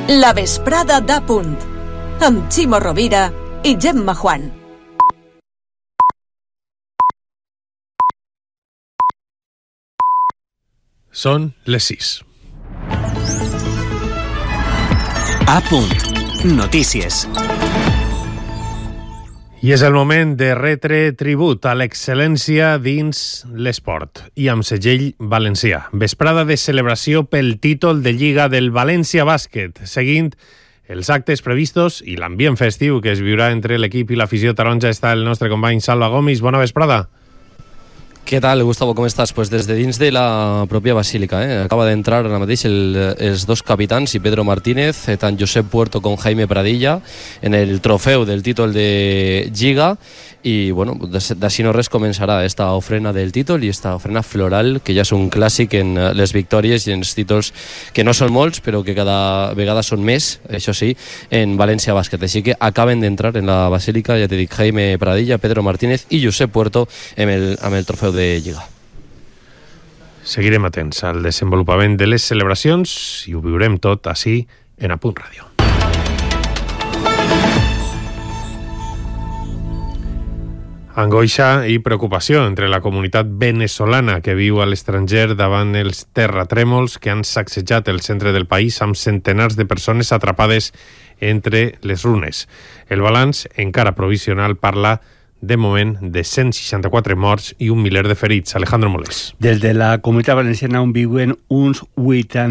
La vesprada d'A Punt, amb Ximo Rovira i Gemma Juan. Són les 6. A Punt. Notícies. I és el moment de retre tribut a l'excel·lència dins l'esport i amb segell valencià. Vesprada de celebració pel títol de Lliga del València Bàsquet, seguint els actes previstos i l'ambient festiu que es viurà entre l'equip i l'afició taronja. Està el nostre company Salva Gomis. Bona vesprada. Què tal, Gustavo, com estàs? Pues des de dins de la pròpia Basílica. Acaba d'entrar ara mateix els dos capitans i Pedro Martínez, tant Josep Puerto com Jaime Pradilla, en el trofeu del títol de Lliga. I, bueno, d'ací no res començarà esta ofrena del títol i esta ofrena floral, que ja és un clàssic en les victòries i en els títols que no són molts, però que cada vegada són més, això sí, en València Bàsquet. Així que acaben d'entrar en la Basílica, ja t'he dit, Jaime Pradilla, Pedro Martínez i Josep Puerto amb el trofeu de Lliga. Seguirem atents al desenvolupament de les celebracions i ho viurem tot ací en A Punt Ràdio. Angoixa i preocupació entre la comunitat venezolana que viu a l'estranger davant els terratrèmols que han sacsejat el centre del país amb centenars de persones atrapades entre les runes. El balanç, encara provisional, parla de moment de 164 morts i un miler de ferits. Alejandro Molés. Des de la comunitat valenciana on viuen uns 80